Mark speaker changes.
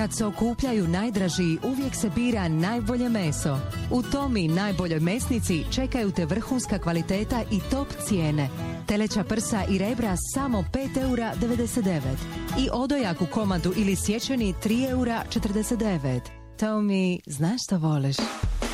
Speaker 1: Kad se okupljaju najdražiji, uvijek se bira najbolje meso. U Tomi najboljoj mesnici čekaju te vrhunska kvaliteta i top cijene. Teleća prsa i rebra samo 5,99 € i odojak u komadu ili sječeni 3,49 €. Tomi, znaš što voliš?